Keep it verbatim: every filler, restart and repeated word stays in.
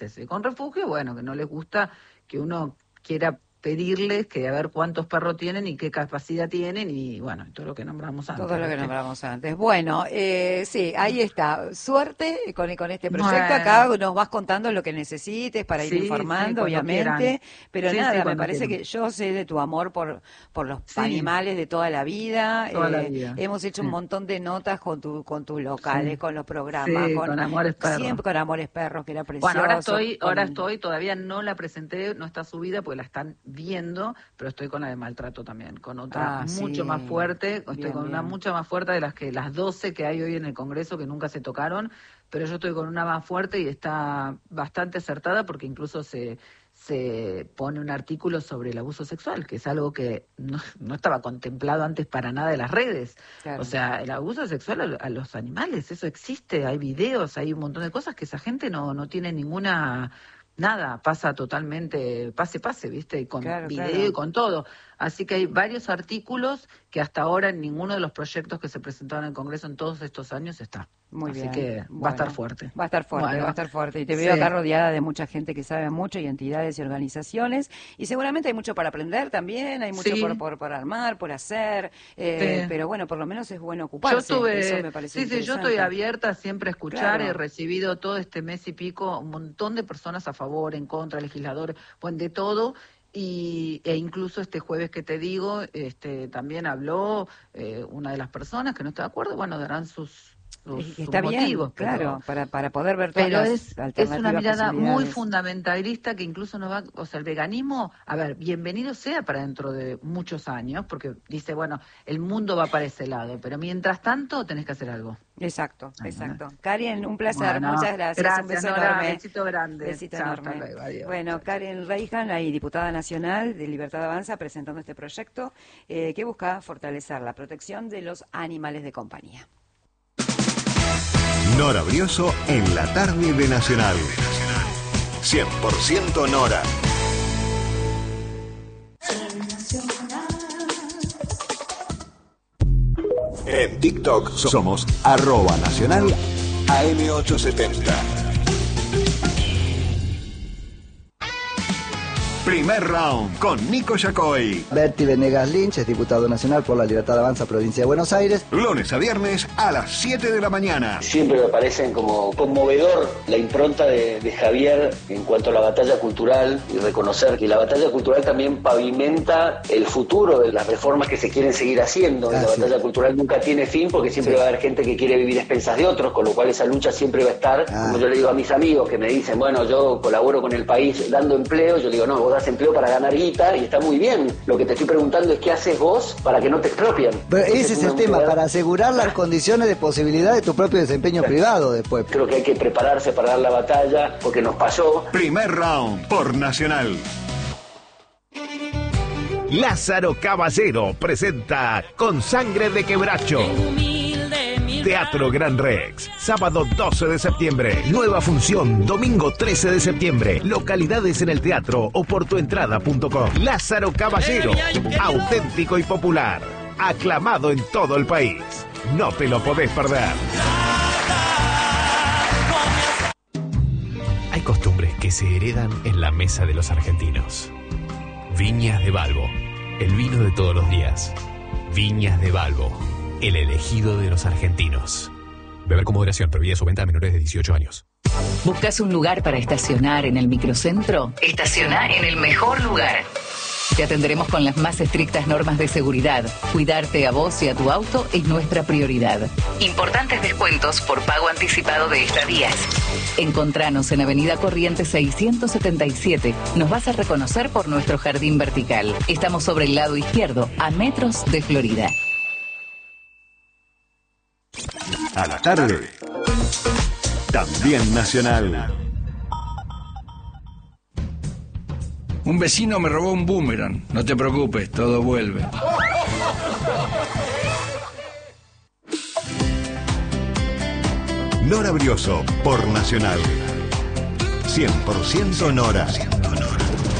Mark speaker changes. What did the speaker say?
Speaker 1: Y con refugio, bueno, que no les gusta que uno quiera pedirles que a ver cuántos perros tienen y qué capacidad tienen y bueno, todo lo que nombramos antes.
Speaker 2: Todo lo que
Speaker 1: ¿viste?
Speaker 2: nombramos antes. Bueno, eh, sí, ahí está. Suerte con, con este proyecto.
Speaker 1: Bueno.
Speaker 2: Acá nos vas contando lo que necesites para ir
Speaker 1: Sí,
Speaker 2: informando,
Speaker 1: sí,
Speaker 2: obviamente.
Speaker 1: quieran.
Speaker 2: Pero
Speaker 1: Sí,
Speaker 2: nada,
Speaker 1: sí,
Speaker 2: me
Speaker 1: cuando
Speaker 2: parece
Speaker 1: quieran.
Speaker 2: que yo sé de tu amor por, por los
Speaker 1: Sí.
Speaker 2: animales de toda la vida.
Speaker 1: Toda la
Speaker 2: Eh,
Speaker 1: vida.
Speaker 2: hemos hecho
Speaker 1: Sí.
Speaker 2: un montón de notas con, tu, con tus locales,
Speaker 1: Sí.
Speaker 2: con los programas.
Speaker 1: Sí,
Speaker 2: con,
Speaker 1: con Amores Perros.
Speaker 2: Siempre con Amores Perros, que era precioso.
Speaker 1: Bueno, ahora estoy,
Speaker 2: con...
Speaker 1: ahora estoy, todavía no la presenté, no está subida porque la están viendo, pero estoy con la de maltrato también, con otra
Speaker 2: Ah,
Speaker 1: mucho
Speaker 2: sí.
Speaker 1: más fuerte, estoy
Speaker 2: Bien,
Speaker 1: con una
Speaker 2: bien.
Speaker 1: mucha más fuerte de las que las doce que hay hoy en el Congreso que nunca se tocaron, pero yo estoy con una más fuerte y está bastante acertada porque incluso se se pone un artículo sobre el abuso sexual, que es algo que no, no estaba contemplado antes para nada de las redes.
Speaker 2: Claro.
Speaker 1: O sea, el abuso sexual a, a los animales, eso existe, hay videos, hay un montón de cosas que esa gente no, no tiene ninguna... Nada, pasa totalmente, pase, pase, ¿viste? Con
Speaker 2: Claro,
Speaker 1: video
Speaker 2: claro.
Speaker 1: y con todo. Así que hay varios artículos que hasta ahora en ninguno de los proyectos que se presentaron en el Congreso en todos estos años está.
Speaker 2: Muy
Speaker 1: Así
Speaker 2: bien.
Speaker 1: que
Speaker 2: Bueno,
Speaker 1: va a estar fuerte.
Speaker 2: Va a estar fuerte,
Speaker 1: Bueno,
Speaker 2: va a estar fuerte. Y te
Speaker 1: sí.
Speaker 2: veo acá rodeada de mucha gente que sabe mucho y entidades y organizaciones. Y seguramente hay mucho para aprender también, hay mucho
Speaker 1: Sí.
Speaker 2: por, por, por armar, por hacer. Eh,
Speaker 1: Sí.
Speaker 2: Pero bueno, por lo menos es bueno ocuparse.
Speaker 1: Yo estuve,
Speaker 2: Eso me parece
Speaker 1: sí, sí, yo estoy
Speaker 2: interesante.
Speaker 1: abierta siempre a escuchar,
Speaker 2: Claro.
Speaker 1: he recibido todo este mes y pico un montón de personas a favor, en contra, legisladores, bueno, de todo, y e incluso este jueves que te digo, este también habló eh, una de las personas que no está de acuerdo, bueno, darán sus, sus,
Speaker 2: Y está
Speaker 1: sus
Speaker 2: bien,
Speaker 1: motivos,
Speaker 2: claro,
Speaker 1: pero,
Speaker 2: para, para poder ver todas
Speaker 1: pero
Speaker 2: las
Speaker 1: es, es
Speaker 2: alternativas,
Speaker 1: una mirada muy
Speaker 2: posibilidades.
Speaker 1: fundamentalista que incluso nos va, o sea, el veganismo, a ver, bienvenido sea para dentro de muchos años, porque dice, bueno, el mundo va para ese lado, pero mientras tanto tenés que hacer algo.
Speaker 2: Exacto,
Speaker 1: Ay,
Speaker 2: exacto.
Speaker 1: bueno.
Speaker 2: Karen, un placer,
Speaker 1: Bueno,
Speaker 2: muchas gracias.
Speaker 1: gracias,
Speaker 2: un beso
Speaker 1: Nora,
Speaker 2: enorme.
Speaker 1: besito grande.
Speaker 2: Besito
Speaker 1: Chao,
Speaker 2: enorme.
Speaker 1: hasta luego, adiós.
Speaker 2: Bueno,
Speaker 1: Chao,
Speaker 2: Karen Reijan, ahí diputada nacional de Libertad Avanza, presentando este proyecto eh, que busca fortalecer la protección de los animales de compañía.
Speaker 3: Nora Brioso en la tarde de Nacional. cien por ciento Nora. En TikTok somos arroba nacional A M ochocientos setenta. Primer round con Nico Yacoy.
Speaker 4: Berti Venegas Lynch es diputado nacional por la Libertad Avanza, provincia de Buenos Aires.
Speaker 3: Lunes a viernes a las siete de la mañana.
Speaker 5: Siempre me parecen como conmovedor la impronta de, de Javier en cuanto a la batalla cultural y reconocer que la batalla cultural también pavimenta el futuro de las reformas que se quieren seguir haciendo.
Speaker 4: Ah,
Speaker 5: y la
Speaker 4: sí.
Speaker 5: batalla cultural nunca tiene fin porque siempre
Speaker 4: Sí.
Speaker 5: va a haber gente que quiere vivir a expensas de otros, con lo cual esa lucha siempre va a estar.
Speaker 4: Ah.
Speaker 5: Como yo le digo a mis amigos que me dicen, bueno, yo colaboro con el país dando empleo, yo digo, no, vos das empleo para ganar guita y está muy bien. Lo que te estoy preguntando es qué haces vos para que no te expropien.
Speaker 4: Pero
Speaker 5: Entonces,
Speaker 4: ese es
Speaker 5: una
Speaker 4: el tema,
Speaker 5: mujer-
Speaker 4: para asegurar las condiciones de posibilidad de tu propio desempeño privado después.
Speaker 5: Creo que hay que prepararse para dar la batalla porque nos pasó.
Speaker 3: Primer round por Nacional.
Speaker 6: Lázaro Caballero presenta Con Sangre de Quebracho. Teatro Gran Rex, sábado doce de septiembre, nueva función, domingo trece de septiembre, localidades en el teatro o por tuentrada punto com. Lázaro Caballero, auténtico y popular, aclamado en todo el país. No te lo podés perder. Hay costumbres que se heredan en la mesa de los argentinos. Viñas de Balbo, el vino de todos los días. Viñas de Balbo, el elegido de los argentinos. Beber con moderación, prohibida su venta a menores de dieciocho años.
Speaker 7: ¿Buscas un lugar para estacionar en el microcentro? Estaciona en el mejor lugar. Te atenderemos con las más estrictas normas de seguridad. Cuidarte a vos y a tu auto es nuestra prioridad. Importantes descuentos por pago anticipado de estadías. Encontranos en Avenida Corrientes seiscientos setenta y siete. Nos vas a reconocer por nuestro jardín vertical. Estamos sobre el lado izquierdo, a metros de Florida.
Speaker 3: A la tarde. También Nacional.
Speaker 8: Un vecino me robó un boomerang. No te preocupes, todo vuelve.
Speaker 3: Nora Brioso por Nacional. cien por ciento Nora.